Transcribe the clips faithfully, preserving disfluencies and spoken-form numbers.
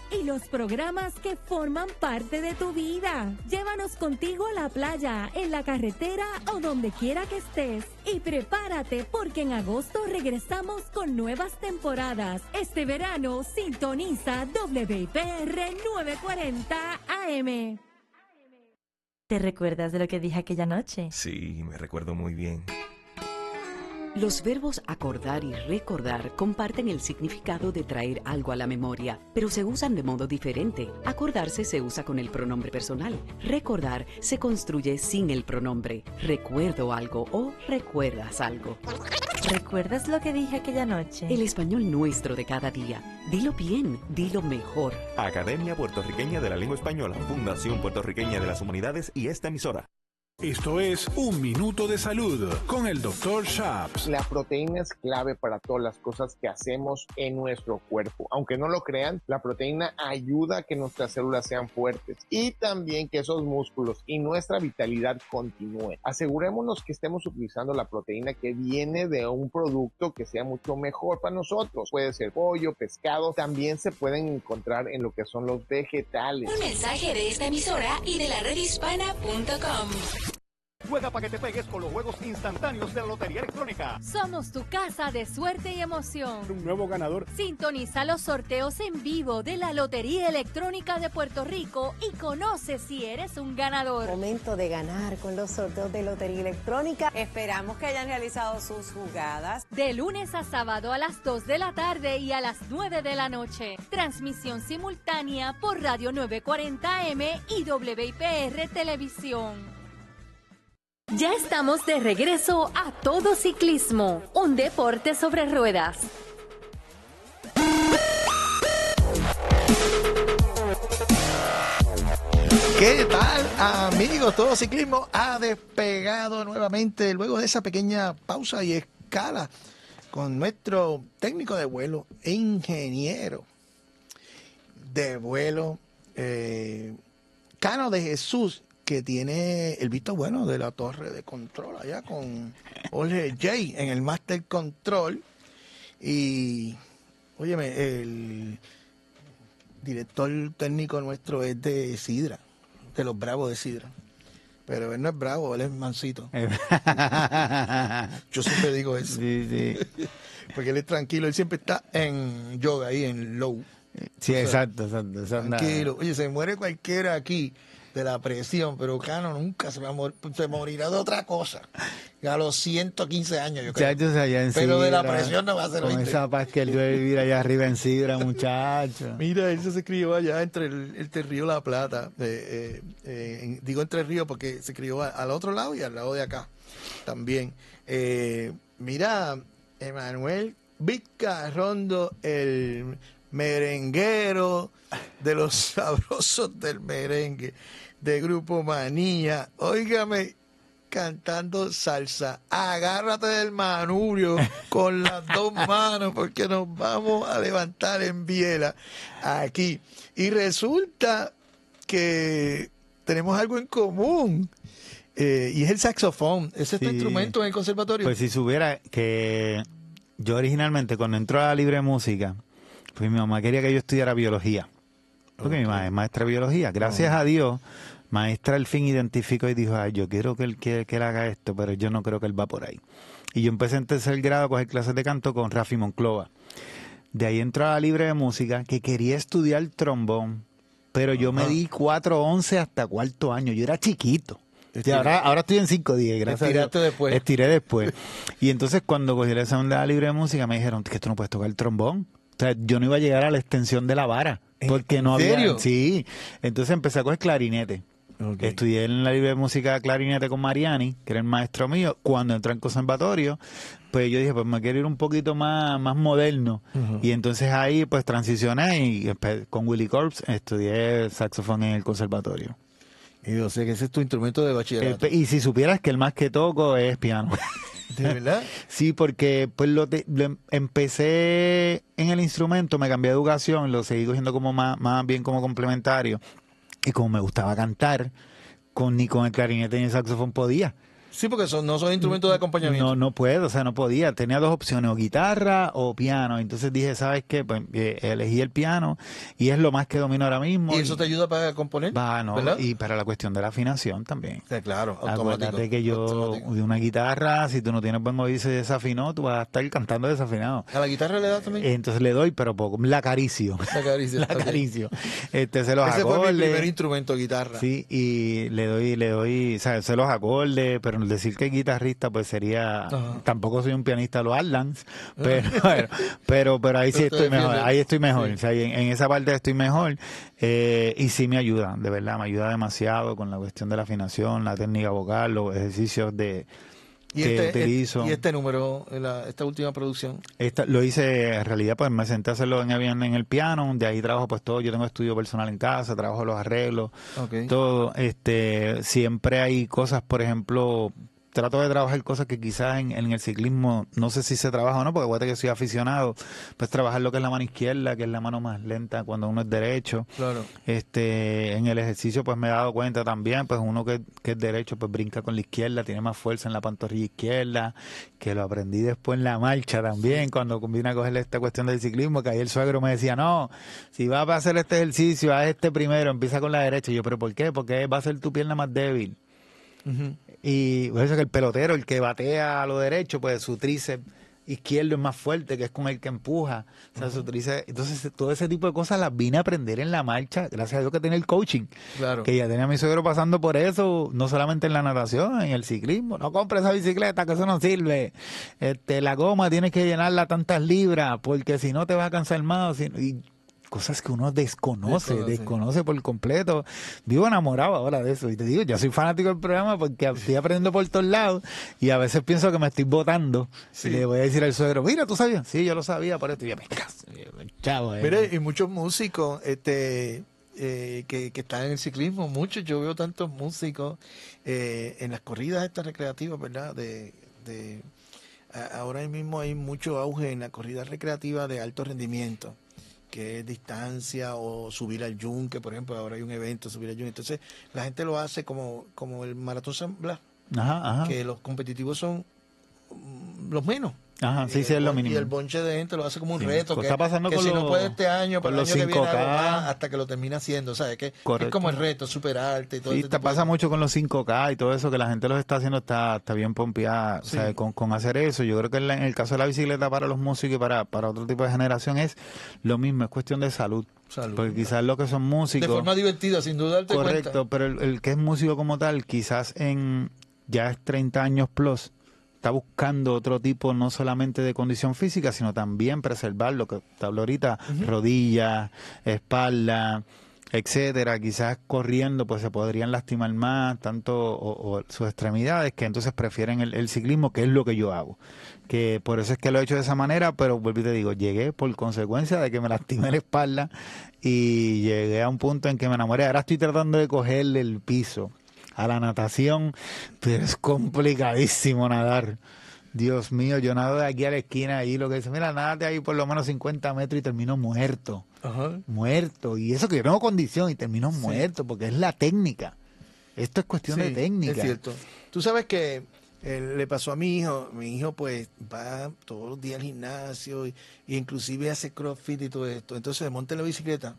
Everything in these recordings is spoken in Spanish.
y los programas que forman parte de tu vida. Llévanos contigo a la playa, en la carretera o donde quiera que estés. Y prepárate porque en agosto regresamos con nuevas temporadas. Este verano sintoniza W I P R novecientos cuarenta A M. ¿Te recuerdas de lo que dije aquella noche? Sí, me recuerdo muy bien. Los verbos acordar y recordar comparten el significado de traer algo a la memoria, pero se usan de modo diferente. Acordarse se usa con el pronombre personal. Recordar se construye sin el pronombre. Recuerdo algo o recuerdas algo. ¿Recuerdas lo que dije aquella noche? El español nuestro de cada día. Dilo bien, dilo mejor. Academia Puertorriqueña de la Lengua Española, Fundación Puertorriqueña de las Humanidades y esta emisora. Esto es Un Minuto de Salud con el doctor Shaps. La proteína es clave para todas las cosas que hacemos en nuestro cuerpo. Aunque no lo crean, la proteína ayuda a que nuestras células sean fuertes y también que esos músculos y nuestra vitalidad continúen. Asegurémonos que estemos utilizando la proteína que viene de un producto que sea mucho mejor para nosotros. Puede ser pollo, pescado, también se pueden encontrar en lo que son los vegetales. Un mensaje de esta emisora y de la red hispana punto com. Juega para que te pegues con los juegos instantáneos de la Lotería Electrónica. Somos tu casa de suerte y emoción. Un nuevo ganador. Sintoniza los sorteos en vivo de la Lotería Electrónica de Puerto Rico y conoce si eres un ganador. Momento de ganar con los sorteos de Lotería Electrónica. Esperamos que hayan realizado sus jugadas. De lunes a sábado a las dos de la tarde y a las nueve de la noche. Transmisión simultánea por Radio novecientos cuarenta A M y W I P R Televisión. Ya estamos de regreso a Todo Ciclismo, un deporte sobre ruedas. ¿Qué tal, amigos? Todo Ciclismo ha despegado nuevamente luego de esa pequeña pausa y escala con nuestro técnico de vuelo e ingeniero de vuelo, eh, Cano de Jesús, que tiene el visto bueno de la torre de control allá con Jorge J en el Master Control. Y, óyeme, el director técnico nuestro es de Sidra, de los Bravos de Sidra. Pero él no es bravo, él es mansito. Yo siempre digo eso. Sí, sí. Porque él es tranquilo, él siempre está en yoga, ahí en low. Sí, o sea, exacto, exacto. Tranquilo. Oye, se muere cualquiera aquí de la presión, pero Cano nunca se va a morir, se morirá de otra cosa. A los ciento quince años, yo creo. Muchachos allá en pero Sidra, de la presión no va a ser con veinte. esa paz que él debe vivir allá arriba en Sidra, muchachos. Mira, él se crió allá entre el, entre el río La Plata. Eh, eh, eh, digo entre el río porque se crió a, al otro lado y al lado de acá también. Eh, mira, Emanuel Vizcarrondo, el merenguero de los sabrosos del merengue, de Grupo Manía. Óigame, cantando salsa. Agárrate del manubrio con las dos manos porque nos vamos a levantar en biela aquí. Y resulta que tenemos algo en común. Eh, y es el saxofón. ¿Ese es tu Sí. instrumento en el conservatorio? Pues si supiera que yo originalmente cuando entró a la libre música, pues mi mamá quería que yo estudiara biología. Porque okay. mi mamá es maestra de biología. Gracias oh. a Dios, maestra al fin identificó y dijo, ay, yo quiero que él, que, que él haga esto, pero yo no creo que él va por ahí. Y yo empecé en tercer grado a coger clases de canto con Rafi Monclova. De ahí entró a la libre de música, que quería estudiar trombón, pero yo uh-huh. me di cuatro once hasta cuarto año. Yo era chiquito. Sí, ahora, ahora estoy en cinco diez, gracias Estiraste a Dios. después. Estiré después. Y entonces cuando cogí el examen de la libre de música me dijeron que tú no puedes tocar el trombón. O sea, yo no iba a llegar a la extensión de la vara. Porque no había. ¿En serio? Sí. Entonces empecé a coger clarinete. Okay. Estudié en la libre de música clarinete con Mariani, que era el maestro mío. Cuando entré en conservatorio, pues yo dije, pues me quiero ir un poquito más, más moderno. Uh-huh. Y entonces ahí pues transicioné y con Willy Corps estudié saxofón en el conservatorio. Y yo sé que ese es tu instrumento de bachillerato. Eh, y si supieras que el más que toco es piano. ¿De verdad? Sí, porque pues lo, te, lo empecé en el instrumento, me cambié de educación, lo seguí cogiendo como más, más bien como complementario. Y como me gustaba cantar, con ni con el clarinete ni el saxofón podía. Sí, porque son, no son instrumentos de acompañamiento. No, no puedo, o sea, no podía. Tenía dos opciones, o guitarra o piano. Entonces dije, ¿sabes qué? Pues eh, elegí el piano y es lo más que domino ahora mismo. ¿Y eso y, te ayuda para componer? Va, no, ¿verdad? Y para la cuestión de la afinación también. Sí, claro, automático. Acuérdate que yo, automático. De una guitarra, si tú no tienes buen oído y se desafinó, tú vas a estar cantando desafinado. ¿A la guitarra le das también? Entonces le doy, pero poco. La acaricio. La acaricio. La acaricio. Este, se los Ese acordes. fue mi primer instrumento, guitarra. Sí, y le doy, le doy, o sea, sé los acordes, pero decir que guitarrista pues sería, ajá. Tampoco soy un pianista lo Atlans, pero, pero, pero, pero ahí sí estoy mejor, ahí estoy mejor, sí. O sea, en, en esa parte estoy mejor, eh, y sí me ayuda, de verdad, me ayuda demasiado con la cuestión de la afinación, la técnica vocal, los ejercicios de ¿Y que este, utilizo. ¿Y este número, la, esta última producción? Esta, lo hice, en realidad, pues me senté a hacerlo en, en el piano, de ahí trabajo pues todo, yo tengo estudio personal en casa, trabajo los arreglos, okay. Todo, este, siempre hay cosas, por ejemplo, trato de trabajar cosas que quizás en, en el ciclismo no sé si se trabaja o no, porque acuérdate que soy aficionado, pues trabajar lo que es la mano izquierda, que es la mano más lenta cuando uno es derecho. Claro. Este, en el ejercicio pues me he dado cuenta también, pues uno que, que es derecho pues brinca con la izquierda, tiene más fuerza en la pantorrilla izquierda, que lo aprendí después en la marcha también, cuando vine a coger esta cuestión del ciclismo, que ahí el suegro me decía, no, si vas a hacer este ejercicio, haz este primero, empieza con la derecha. Y yo, ¿pero por qué? Porque va a ser tu pierna más débil. Uh-huh. Y por eso que el pelotero, el que batea a lo derecho, pues su tríceps izquierdo es más fuerte, que es con el que empuja. O sea, uh-huh. Su tríceps, entonces, todo ese tipo de cosas las vine a aprender en la marcha, gracias a Dios que tenía el coaching. Claro. Que ya tenía a mi suegro pasando por eso, no solamente en la natación, en el ciclismo. No compres esa bicicleta, que eso no sirve. Este, la goma tienes que llenarla tantas libras, porque si no te vas a cansar más. Y, cosas que uno desconoce, desconoce, desconoce por completo. Vivo enamorado ahora de eso. Y te digo, yo soy fanático del programa porque estoy aprendiendo por todos lados y a veces pienso que me estoy botando. Sí. Y le voy a decir al suegro, mira, ¿tú sabías? Sí, yo lo sabía, por esto. Y yo me caso. Chavo, eh. Mira, y muchos músicos este, eh, que, que están en el ciclismo, muchos, yo veo tantos músicos eh, en las corridas estas recreativas, ¿verdad? De, de a, ahora mismo hay mucho auge en la corrida recreativa de alto rendimiento, que es distancia o subir al yunque, por ejemplo, ahora hay un evento, subir al yunque. Entonces, la gente lo hace como, como el Maratón San Blas, ajá, ajá. Que los competitivos son los menos. Ajá, sí, sí, es lo mínimo. Y el bonche de gente lo hace como un sí. reto, que, está pasando que con si lo, no puede este año, con para el los año que viene cinco K, más, hasta que lo termina haciendo, ¿sabes? Que, que es como el reto, superarte y todo sí, este te pasa de... mucho con los cinco K y todo eso, que la gente los está haciendo, está, está bien pompeada, sí. O sea, con, con hacer eso. Yo creo que en, la, en el caso de la bicicleta para los músicos y para, para otro tipo de generación es lo mismo, es cuestión de salud. Salud, porque quizás claro. Los que son músicos... De forma divertida, sin duda darte correcto, cuenta. Pero el, el que es músico como tal, quizás en ya es treinta años plus, está buscando otro tipo, no solamente de condición física, sino también preservar lo que te hablo ahorita, uh-huh. Rodillas, espalda, etcétera. Quizás corriendo pues se podrían lastimar más, tanto o, o sus extremidades, que entonces prefieren el, el ciclismo, que es lo que yo hago. Que por eso es que lo he hecho de esa manera, pero vuelvo y te digo, llegué por consecuencia de que me lastimé la espalda y llegué a un punto en que me enamoré. Ahora estoy tratando de cogerle el piso a la natación, pero es complicadísimo nadar. Dios mío, yo nado de aquí a la esquina ahí, lo que dice, mira, nádate ahí por lo menos cincuenta metros y termino muerto. Ajá. Muerto. Y eso que yo tengo condición y termino sí. muerto, porque es la técnica. Esto es cuestión sí, de técnica. Es cierto. Tú sabes que eh, le pasó a mi hijo, mi hijo pues va todos los días al gimnasio y, y inclusive hace crossfit y todo esto. Entonces se monta en la bicicleta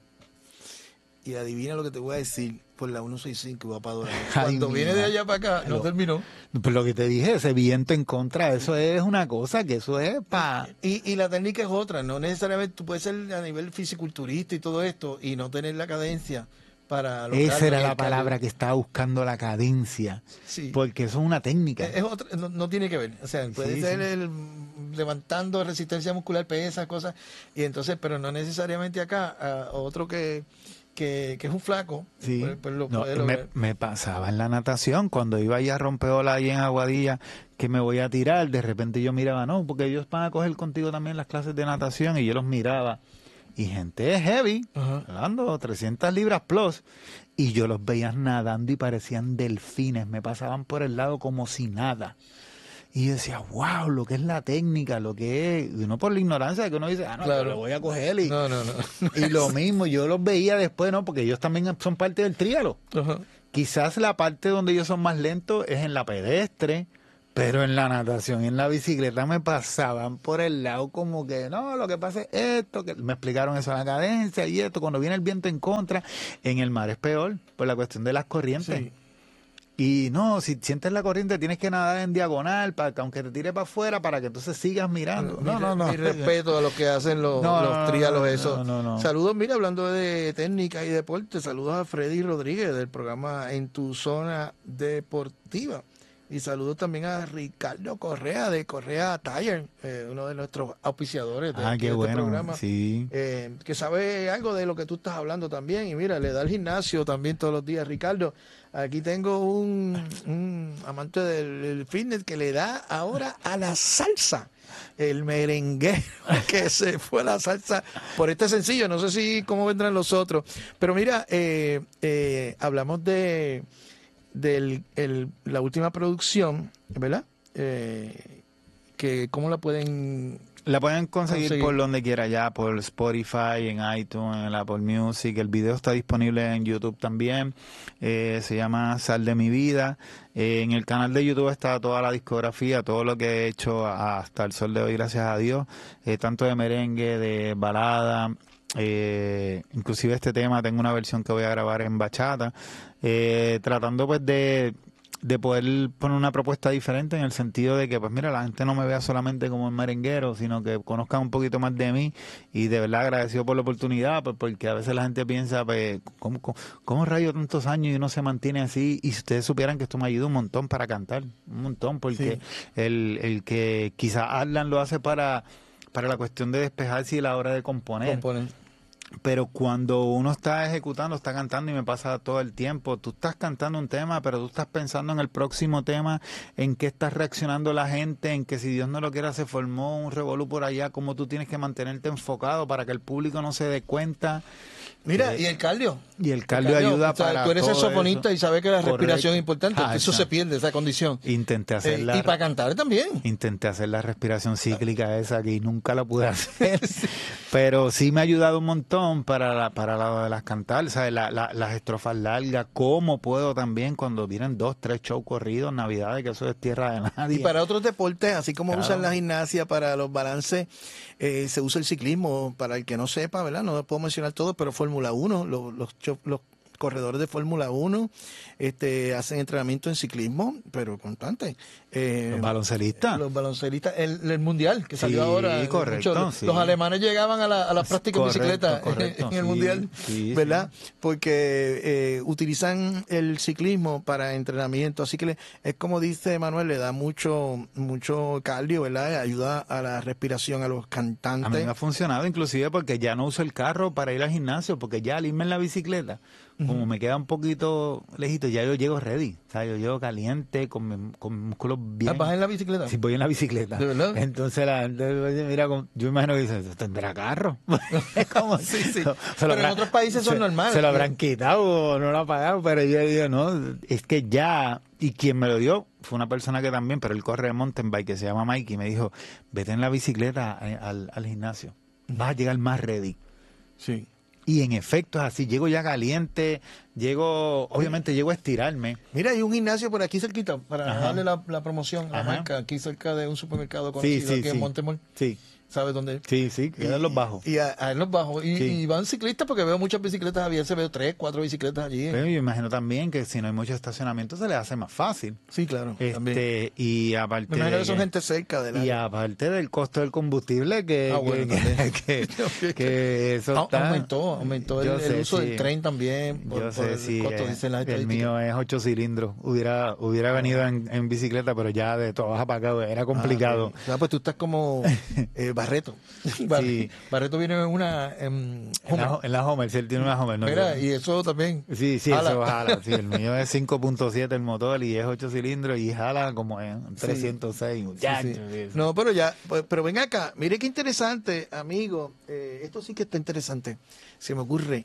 y adivina lo que te voy a decir, por la ciento sesenta y cinco va para Dorado. Cuando viene de allá para acá, no terminó. Pues lo que te dije, ese viento en contra, eso es una cosa que eso es para... Y, y la técnica es otra, no necesariamente tú puedes ser a nivel fisiculturista y todo esto y no tener la cadencia para... Esa era la palabra que estaba buscando, la cadencia, sí. Porque eso es una técnica. Es, es otra, no, no tiene que ver, o sea, puede sí, ser sí. El levantando resistencia muscular, pesas, cosas, y entonces, pero no necesariamente acá, uh, otro que... Que, que es un flaco, sí. pues, pues lo no, puede me, me pasaba en la natación, cuando iba allá a rompeola ahí en Aguadilla, que me voy a tirar, de repente yo miraba, no, porque ellos van a coger contigo también las clases de natación, y yo los miraba, y gente heavy, uh-huh. Dando trescientas libras plus, y yo los veía nadando y parecían delfines, me pasaban por el lado como si nada. Y yo decía, wow, lo que es la técnica, lo que es, y no por la ignorancia de que uno dice, ah, no, claro. Yo lo voy a coger. Y, no, no, no. Y lo mismo, yo los veía después, ¿no? Porque ellos también son parte del tríalo. Uh-huh. quizás la parte donde ellos son más lentos es en la pedestre, pero en la natación y en la bicicleta me pasaban por el lado como que, no, lo que pasa es esto, que me explicaron eso, la cadencia y esto, cuando viene el viento en contra, en el mar es peor, por la cuestión de las corrientes. Sí. Y no, si sientes la corriente tienes que nadar en diagonal, para que aunque te tire para afuera, para que entonces sigas mirando. No, no, no. Mi respeto a los que hacen los, no, los no, trialos, no, eso. No, no, no. Saludos, mira, hablando de técnica y deporte, saludos a Freddy Rodríguez del programa En Tu Zona Deportiva. Y saludos también a Ricardo Correa de Correa Tire, eh, uno de nuestros auspiciadores de, ah, de qué este bueno, programa, sí. eh, que sabe algo de lo que tú estás hablando también. Y mira, le da al gimnasio también todos los días. Ricardo, aquí tengo un, un amante del, del fitness que le da ahora a la salsa. El merenguero que se fue a la salsa por este sencillo. No sé si cómo vendrán los otros. Pero mira, eh, eh, hablamos de... de el, la última producción, ¿verdad? Eh, que ¿cómo la pueden la pueden conseguir, conseguir por donde quiera ya, por Spotify, en iTunes, en Apple Music. El video está disponible en YouTube también. Eh, se llama Sal de mi vida. Eh, en el canal de YouTube está toda la discografía, todo lo que he hecho hasta el sol de hoy, gracias a Dios. Eh, tanto de merengue, de balada. Eh, inclusive este tema tengo una versión que voy a grabar en bachata, eh, tratando pues de, de poder poner una propuesta diferente en el sentido de que pues mira, la gente no me vea solamente como un merenguero, sino que conozcan un poquito más de mí, y de verdad agradecido por la oportunidad, pues porque a veces la gente piensa, pues ¿cómo, cómo, cómo rayo tantos años y uno se mantiene así? Y si ustedes supieran que esto me ayuda un montón para cantar, un montón, porque sí. el, el que quizá Alan lo hace para para la cuestión de despejarse y la hora de componer. componer. Pero cuando uno está ejecutando, está cantando, y me pasa todo el tiempo, tú estás cantando un tema, pero tú estás pensando en el próximo tema, en qué está reaccionando la gente, en que si Dios no lo quiera se formó un revolú por allá, cómo tú tienes que mantenerte enfocado para que el público no se dé cuenta. Mira, eh, y el cardio. Y el cardio, el cardio ayuda, o sea, para tú eres sofonista y sabes que la Correcto. respiración es importante, Ah, eso esa. se pierde, esa condición. Intenté hacer Eh, la, y para cantar también. Intenté hacer la respiración cíclica esa que nunca la pude hacer, pero sí me ha ayudado un montón para la, para la de las cantar, ¿sabes? La, la, las estrofas largas, cómo puedo también cuando vienen dos, tres shows corridos, Navidades, que eso es tierra de nadie. Y para otros deportes, así como Claro. usan la gimnasia para los balances, eh, se usa el ciclismo, para el que no sepa, ¿verdad? No puedo mencionar todo, pero Fórmula uno, los, los, cho- los corredores de Fórmula uno este, hacen entrenamiento en ciclismo, pero constante. Eh, Los baloncelistas. Los baloncelistas, el, el mundial que salió Sí, ahora. correcto, mucho, sí. Los alemanes llegaban a la, a las prácticas de Correcto, bicicleta correcto, en, en el sí, mundial, sí, ¿verdad? sí. Porque eh, utilizan el ciclismo para entrenamiento, así que le- es como dice Manuel, le da mucho mucho cardio, ¿verdad? Ayuda a la respiración a los cantantes. A mí me ha funcionado, inclusive porque ya no uso el carro para ir al gimnasio, porque ya al irme en la bicicleta, como me queda un poquito lejito, ya yo llego ready, o sea, yo llego caliente, con, mi- con músculos bien. ¿Vas en la bicicleta? Sí, voy en la bicicleta. ¿De verdad? Entonces la gente mira, como- yo imagino que dice, ¿tendrá carro? Es como, Sí, sí. se lo Pero en habrá- otros países son se- normales. Se lo habrán quitado o no lo han pagado, pero yo digo, no, es que ya, y quien me lo dio fue una persona que también, pero él corre de mountain bike, que se llama Mike, y me dijo, vete en la bicicleta eh, al, al gimnasio, vas a llegar más ready. Sí. Y en efecto es así, llego ya caliente, llego, obviamente llego a estirarme. Mira, hay un gimnasio por aquí cerquita, para Ajá. darle la, la promoción a la Ajá. marca, aquí cerca de un supermercado Sí, conocido sí, aquí sí. en Montemor. Sí, ¿Sabes dónde? sí, sí, quedan los bajos. Y a, a en los bajos. Y, Sí. y van ciclistas porque veo muchas bicicletas abiertas, veo tres, cuatro bicicletas allí. Pero yo imagino también que si no hay mucho estacionamiento se les hace más fácil. Sí, claro. también. Este, y aparte Me imagino de que son que- gente cerca de la... y aparte del costo del combustible que, Ah, que- bueno, que, también. que- que eso Ah, está, aumentó, aumentó el, Yo el sé, uso sí. del tren también. Por, Yo por sé el si costo, eh, dicen las el estadísticas. mío es ocho cilindros, hubiera hubiera venido en, en bicicleta, pero ya de trabajo para acá era complicado. Ah, ok. Ah, pues tú estás como eh, Barreto. Bar- Sí. Barreto viene en una... En, En la, en la Homer, si él tiene una Homer. No, Mira, yo- y eso también. Sí, sí, jala. eso jala. Sí, el mío es cinco punto siete el motor y es ocho cilindros y jala como en trescientos seis. Sí, muchacho, sí. sí. No, pero ya, pues, pero ven acá, mire qué interesante, amigo. Eh, esto sí que está interesante. Se me ocurre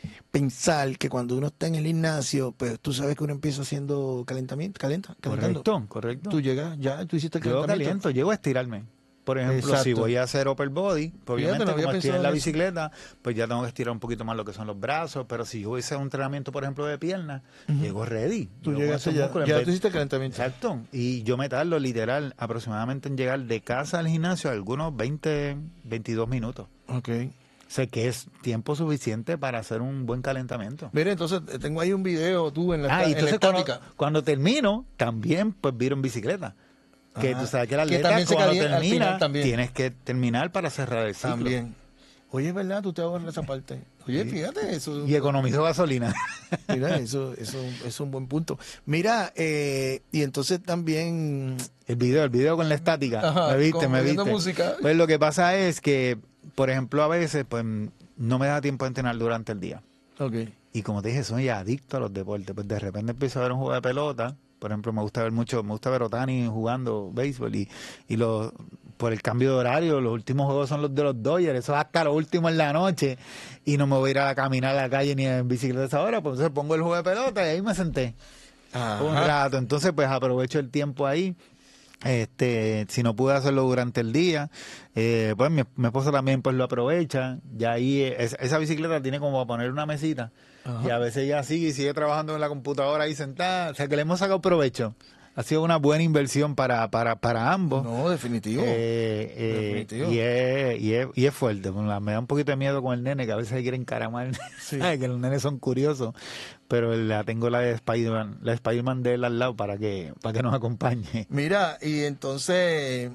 pensar que cuando uno está en el gimnasio, pues tú sabes que uno empieza haciendo calentamiento, calenta, calentando. Correcto, correcto. Tú llegas, ya, tú hiciste el Llego calentamiento. caliento, llego a estirarme. Por ejemplo, Exacto. si voy a hacer upper body, pues Fíjate, obviamente no había como estoy pensado en la en eso. bicicleta, pues ya tengo que estirar un poquito más lo que son los brazos, pero si yo voy a hacer un entrenamiento, por ejemplo, de piernas, Ujú. llego ready. Tú Llego con llegaste esos ya, músculos en ya vez- tú hiciste calentamiento. Exacto. Y yo me tardo literal aproximadamente en llegar de casa al gimnasio algunos veinte, veintidós minutos. Ok. O sea, que es tiempo suficiente para hacer un buen calentamiento. Mira, entonces eh, tengo ahí un video tú en la, Ah, esta- y en la entonces cuando, estática. cuando termino, también pues viro en bicicleta. Que Ajá. tú sabes que el Que atleta también se cuando calienta al termina, final también. tienes que terminar para cerrar el ciclo. También. Oye, es verdad, tú te ahorras esa parte. Oye, Sí. fíjate, eso. Y economizo gasolina. Mira, eso, eso es un buen punto. Mira, eh, y entonces también. El video, el video con la estática. Ajá, me viste, con- me poniendo viste. música. Pues lo que pasa es que, por ejemplo, a veces pues no me da tiempo de entrenar durante el día. Ok. Y como te dije, soy adicto a los deportes. Pues de repente empiezo a ver un juego de pelota. Por ejemplo, me gusta ver mucho, me gusta ver a Otani jugando béisbol y, y los, por el cambio de horario, los últimos juegos son los de los Dodgers, eso es hasta lo último en la noche y no me voy a ir a caminar a la calle ni en bicicleta a esa hora, pues entonces pongo el juego de pelota y ahí me senté Ajá. un rato. Entonces pues aprovecho el tiempo ahí. Este, si no pude hacerlo durante el día, eh, pues mi, mi esposa también pues lo aprovecha. Ya ahí eh, es- esa bicicleta tiene como para poner una mesita. Ajá. Y a veces ella sigue y sigue trabajando en la computadora ahí sentada. O sea que le hemos sacado provecho. Ha sido una buena inversión para, para, para ambos. No, definitivo. Eh, eh, Definitivo. y, es, y, es, y es fuerte. Me da un poquito de miedo con el nene, que a veces se quiere encaramar. Sí. Ay, que los nenes son curiosos. Pero la tengo la de Spider-Man, la de Spider-Man de él al lado para que, para que nos acompañe. Mira, y entonces,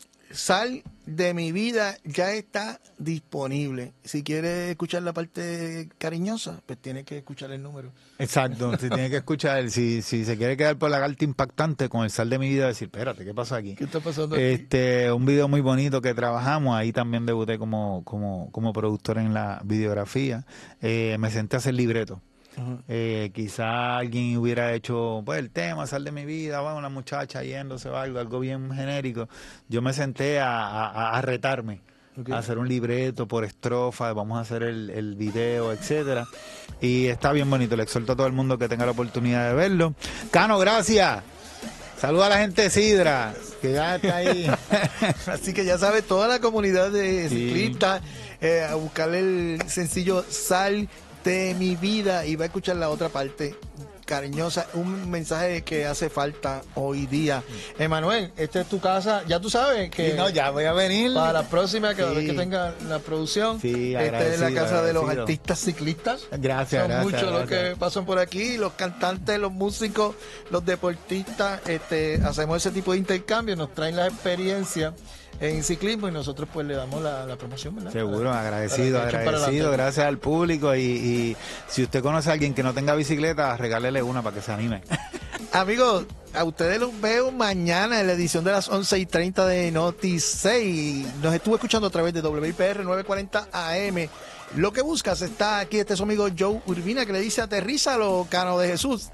Sal de mi vida ya está disponible. Si quieres escuchar la parte cariñosa, pues tienes que escuchar el número. Exacto, si tiene que escuchar, si, si se quiere quedar por la carta impactante con el Sal de mi vida, decir, espérate, ¿qué pasa aquí? ¿Qué está pasando aquí? Este, un video muy bonito que trabajamos, ahí también debuté como, como, como productor en la videografía. Eh, me senté a hacer libreto. Ajá. Eh, quizá alguien hubiera hecho pues el tema, Sal de mi vida, bueno, una muchacha yéndose o algo, algo bien genérico. Yo me senté a, a, a retarme, Ok. a hacer un libreto por estrofa, vamos a hacer el, el video, etcétera. Y está bien bonito, le exhorto a todo el mundo que tenga la oportunidad de verlo. Cano, gracias. Saluda a la gente de Sidra, que ya está ahí. Así que ya sabes, toda la comunidad de Sí. ciclistas, eh, a buscarle el sencillo Sal de mi vida y va a escuchar la otra parte cariñosa, un mensaje que hace falta hoy día. Emanuel, esta es tu casa, ya tú sabes que Sí, no, ya voy a venir. para la próxima, cada Sí. vez que tenga la producción, Sí, esta es la agradecido, casa de los agradecido. artistas ciclistas. Gracias, Son gracias, muchos los gracias. que pasan por aquí, los cantantes, los músicos, los deportistas, este, hacemos ese tipo de intercambio, nos traen las experiencias en ciclismo y nosotros pues le damos la, la promoción, ¿verdad? Seguro, Para- agradecido, para que echen para agradecido, adelante. gracias al público y, y si usted conoce a alguien que no tenga bicicleta, regálele una para que se anime. Amigos, a ustedes los veo mañana en la edición de las once y treinta de Noti seis. Nos estuvo escuchando a través de W I P R novecientos cuarenta A M. Lo que buscas está aquí, este es su amigo Joe Urbina que le dice aterrízalo, Cano de Jesús.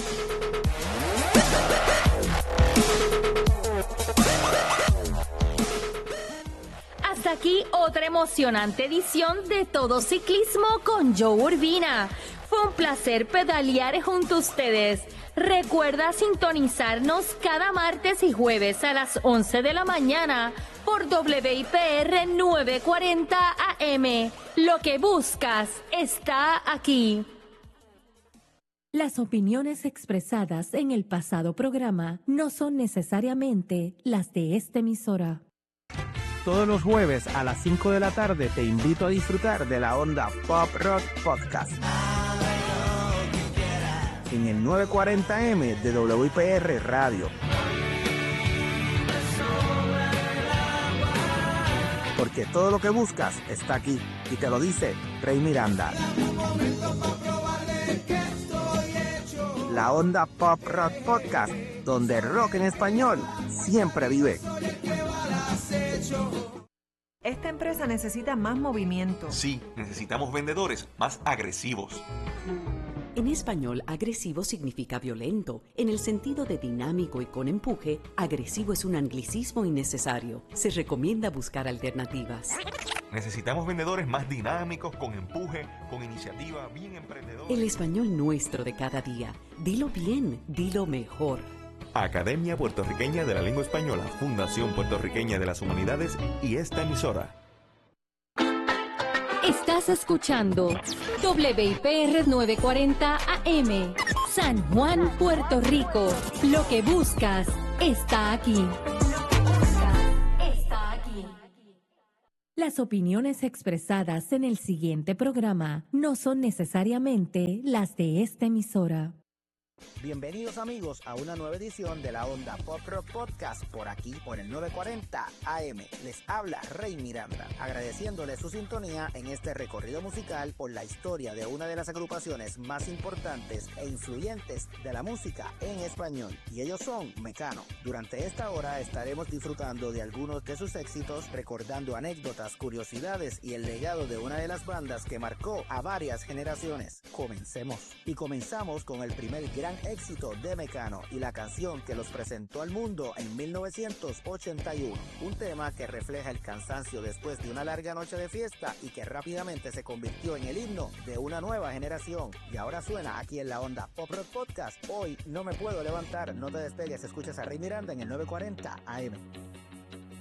Hasta aquí otra emocionante edición de Todo Ciclismo con Joe Urbina. Fue un placer pedalear junto a ustedes. Recuerda sintonizarnos cada martes y jueves a las once de la mañana por W I P R novecientos cuarenta A M. Lo que buscas está aquí. Las opiniones expresadas en el pasado programa no son necesariamente las de esta emisora. Todos los jueves a las cinco de la tarde te invito a disfrutar de la onda Pop Rock Podcast en el novecientos cuarenta A M de W I P R Radio. Porque todo lo que buscas está aquí y te lo dice Rey Miranda. La onda Pop Rock Podcast, donde el rock en español siempre vive. Esta empresa necesita más movimiento. Sí, necesitamos vendedores más agresivos. En español, agresivo significa violento. En el sentido de dinámico y con empuje, agresivo es un anglicismo innecesario. Se recomienda buscar alternativas. Necesitamos vendedores más dinámicos, con empuje, con iniciativa, bien emprendedores. El español nuestro de cada día. Dilo bien, dilo mejor. Academia Puertorriqueña de la Lengua Española, Fundación Puertorriqueña de las Humanidades y esta emisora. Estás escuchando W I P R novecientos cuarenta A M, San Juan, Puerto Rico. Lo que buscas está aquí. Está aquí. Las opiniones expresadas en el siguiente programa no son necesariamente las de esta emisora. Bienvenidos amigos a una nueva edición de la Onda Pop Rock Podcast por aquí por el novecientos cuarenta A M. Les habla Rey Miranda, agradeciéndole su sintonía en este recorrido musical por la historia de una de las agrupaciones más importantes e influyentes de la música en español, y ellos son Mecano. Durante esta hora estaremos disfrutando de algunos de sus éxitos, recordando anécdotas, curiosidades y el legado de una de las bandas que marcó a varias generaciones. Comencemos. Y comenzamos con el primer gran éxito de Mecano y la canción que los presentó al mundo en mil novecientos ochenta y uno, un tema que refleja el cansancio después de una larga noche de fiesta y que rápidamente se convirtió en el himno de una nueva generación, y ahora suena aquí en la Onda Pop Rock Podcast. Hoy no me puedo levantar. No te despegues, escuchas a Rey Miranda en el novecientos cuarenta A M.